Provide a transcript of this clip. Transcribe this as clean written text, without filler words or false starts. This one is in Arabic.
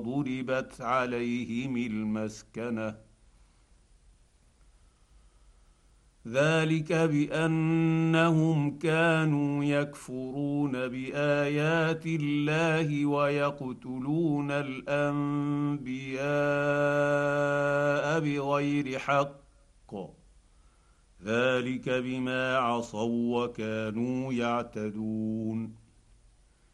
ضربت عليهم المسكنه ذلك بانهم كانوا يكفرون بايات الله ويقتلون الانبياء بغير حق ذلك بما عصوا وكانوا يعتدون